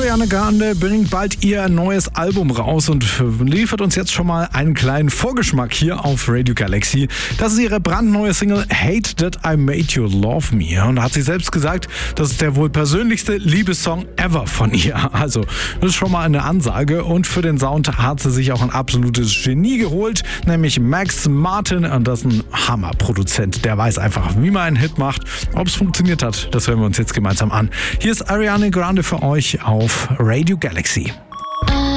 Ariana Grande bringt bald ihr neues Album raus und liefert uns jetzt schon mal einen kleinen Vorgeschmack hier auf Radio Galaxy. Das ist ihre brandneue Single Hate That I Made You Love Me. Und da hat sie selbst gesagt, das ist der wohl persönlichste Liebessong ever von ihr. Also, das ist schon mal eine Ansage. Und für den Sound hat sie sich auch ein absolutes Genie geholt, nämlich Max Martin. Und das ist ein Hammerproduzent. Der weiß einfach, wie man einen Hit macht. Ob es funktioniert hat, das hören wir uns jetzt gemeinsam an. Hier ist Ariana Grande für euch auf Radio Galaxy.